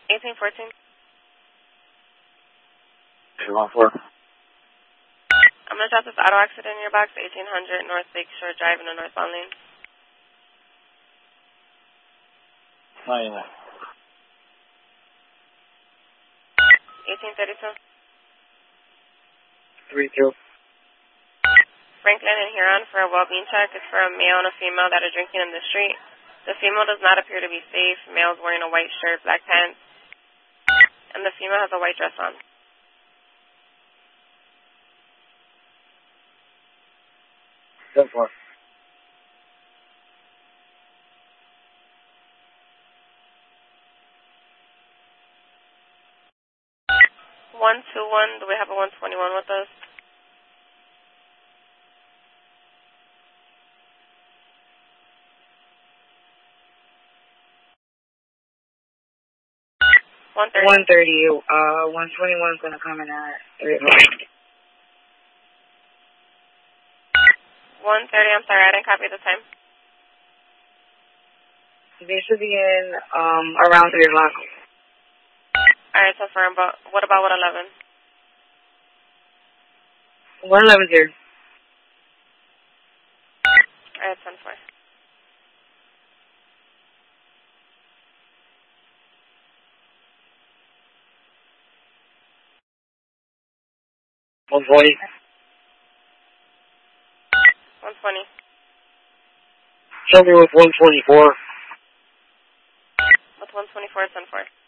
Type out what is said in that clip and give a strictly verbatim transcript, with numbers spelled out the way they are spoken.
eighteen fourteen. two one four. I'm going to drop this auto accident in your box, eighteen hundred North Lakeshore Drive in the northbound lane. Nine. eighteen thirty-two. Three two. Franklin and Huron for a well-being check. It's for a male and a female that are drinking in the street. The female does not appear to be safe. Male's wearing a white shirt, black pants, and the female has a white dress on. Ten four. one two one, do we have a one twenty-one with us? one thirty. one thirty, uh, one twenty-one is going to come in at three o'clock. one thirty, I'm sorry, I didn't copy the time. They should be in um around three o'clock. Alright, so firm, but what about what eleven? one eleven's here. Alright, ten four. one twenty. one twenty. Something with one twenty-four. With one twenty-four, ten four.